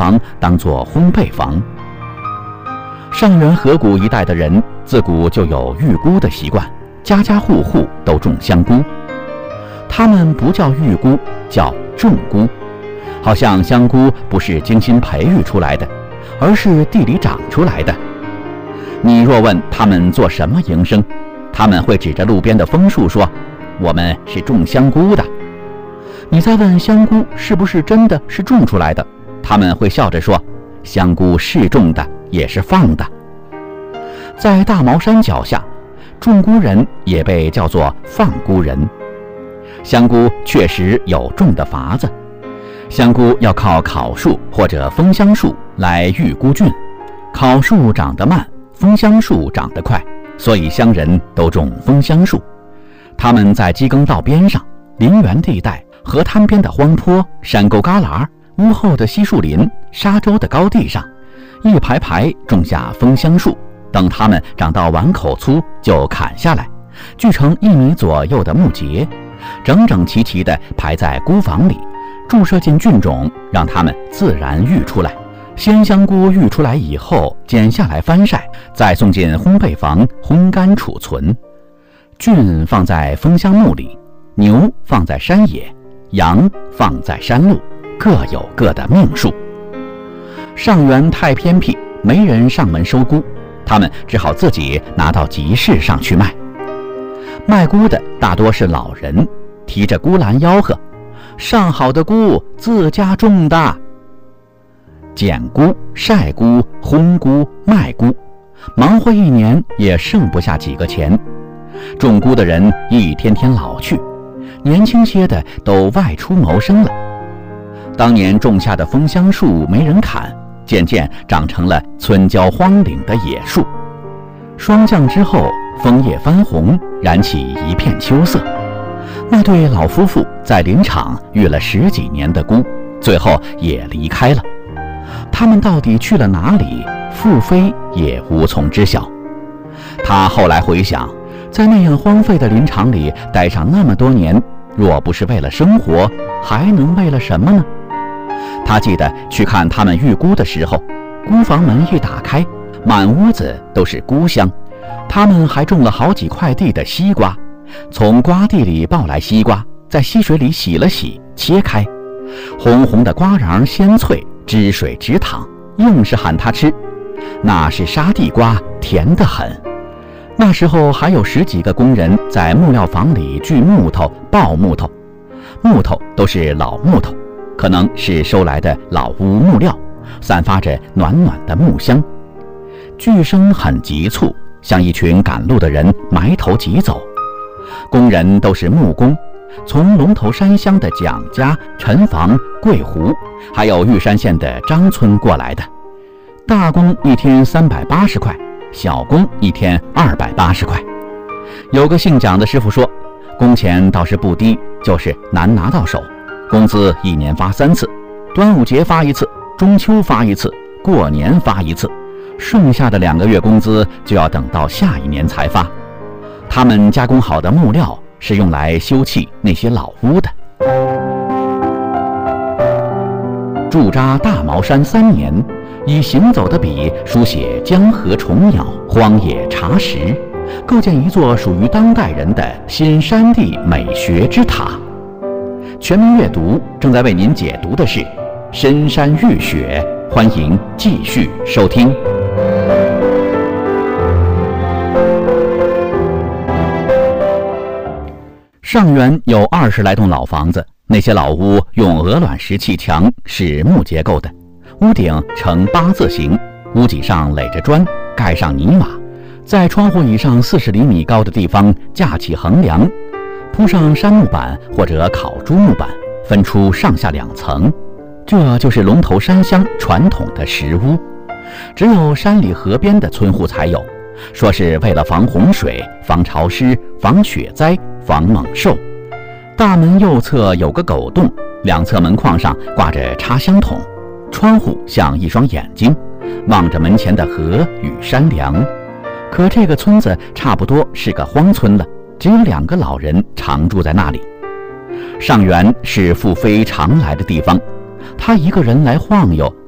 房当作烘焙房。上元河谷一带的人自古就有育菇的习惯，家家户户都种香菇。他们不叫育菇，叫种菇，好像香菇不是精心培育出来的，而是地里长出来的。你若问他们做什么营生，他们会指着路边的枫树说：“我们是种香菇的。”你再问香菇是不是真的是种出来的，他们会笑着说：“香菇是种的，也是放的。”在大茅山脚下，种菇人也被叫做放菇人。香菇确实有种的法子，香菇要靠烤树或者枫香树来育菇菌，烤树长得慢，枫香树长得快，所以乡人都种枫香树。他们在机耕道边上、林园地带、河滩边的荒坡、山沟旮旯、屋后的稀树林、沙洲的高地上，一排排种下枫香树，等它们长到碗口粗就砍下来，锯成1米左右的木节，整整齐齐地排在菇房里，注射进菌种，让它们自然育出来。鲜香菇育出来以后，剪下来翻晒，再送进烘焙房烘干储存。菌放在枫香木里，牛放在山野，羊放在山路，各有各的命数。上元太偏僻，没人上门收菇，他们只好自己拿到集市上去卖。卖菇的大多是老人，提着菇篮吆喝：“上好的菇，自家种的。”捡菇、晒菇、烘菇、卖菇，忙活1年也剩不下几个钱。种菇的人一天天老去，年轻些的都外出谋生了。当年种下的枫香树没人砍，渐渐长成了村郊荒岭的野树。霜降之后，枫叶翻红，染起一片秋色。那对老夫妇在林场育了10几年的菇，最后也离开了。他们到底去了哪里，傅飞也无从知晓。他后来回想，在那样荒废的林场里待上那么多年，若不是为了生活，还能为了什么呢？他记得去看他们育菇的时候，菇房门一打开，满屋子都是菇香。他们还种了好几块地的西瓜，从瓜地里抱来西瓜，在溪水里洗了洗，切开，红红的瓜瓤鲜脆，汁水直淌，硬是喊他吃。那是沙地瓜，甜得很。那时候还有10几个工人在木料房里锯木头、刨木头，木头都是老木头，可能是收来的老屋木料，散发着暖暖的木香。锯声很急促，像一群赶路的人埋头疾走。工人都是木工，从龙头山乡的蒋家、陈房、桂湖，还有玉山县的张村过来的。大工一天380块，小工一天280块。有个姓蒋的师傅说，工钱倒是不低，就是难拿到手。工资1年发3次，端午节发1次，中秋发1次，过年发1次，剩下的2个月工资就要等到下一年才发。他们加工好的木料是用来修葺那些老屋的。驻扎大茅山3年，以行走的笔书写江河虫鸟、荒野茶食，构建一座属于当代人的新山地美学之塔。全民阅读正在为您解读的是《深山浴雪》，欢迎继续收听。上元有20来栋老房子，那些老屋用鹅卵石砌墙，是木结构的，屋顶呈8字形，屋脊上垒着砖，盖上泥瓦，在窗户以上40厘米高的地方架起横梁，铺上杉木板或者烤猪木板，分出上下2层。这就是龙头山乡传统的石屋，只有山里河边的村户才有，说是为了防洪水、防潮湿、防雪灾、防猛兽。大门右侧有个狗洞，2侧门框上挂着插香筒，窗户像一双眼睛，望着门前的河与山梁。可这个村子差不多是个荒村了，只有2个老人常住在那里。上元是傅飞常来的地方，他一个人来晃悠